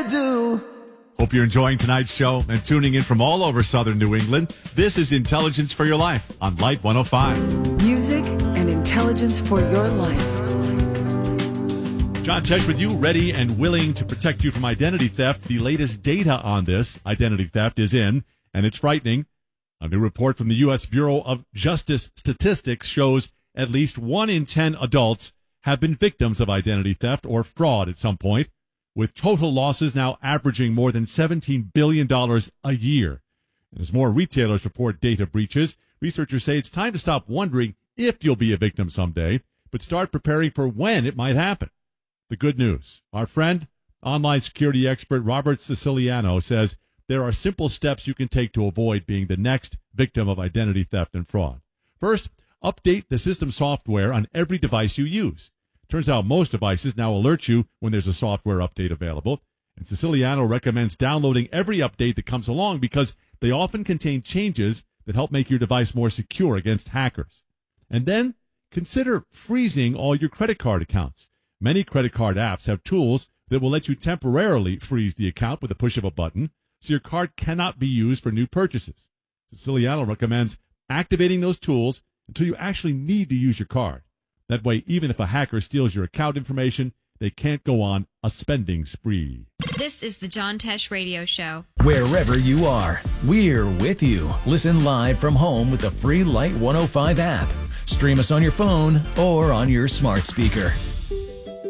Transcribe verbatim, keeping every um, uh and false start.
do. Hope you're enjoying tonight's show and tuning in from all over southern New England. This is Intelligence for Your Life on Light one oh five. Music and intelligence for your life. John Tesh with you, ready and willing to protect you from identity theft. The latest data on this identity theft is in, and it's frightening. A new report from the U S Bureau of Justice Statistics shows at least one in ten adults have been victims of identity theft or fraud at some point, with total losses now averaging more than seventeen billion dollars a year. And as more retailers report data breaches, researchers say it's time to stop wondering if you'll be a victim someday, but start preparing for when it might happen. The good news, our friend, online security expert Robert Siciliano says there are simple steps you can take to avoid being the next victim of identity theft and fraud. First, update the system software on every device you use. Turns out most devices now alert you when there's a software update available, and Siciliano recommends downloading every update that comes along because they often contain changes that help make your device more secure against hackers. And then consider freezing all your credit card accounts. Many credit card apps have tools that will let you temporarily freeze the account with a push of a button, so your card cannot be used for new purchases. Siciliano recommends activating those tools until you actually need to use your card. That way, even if a hacker steals your account information, they can't go on a spending spree. This is the John Tesh Radio Show. Wherever you are, we're with you. Listen live from home with the free Light one oh five app. Stream us on your phone or on your smart speaker.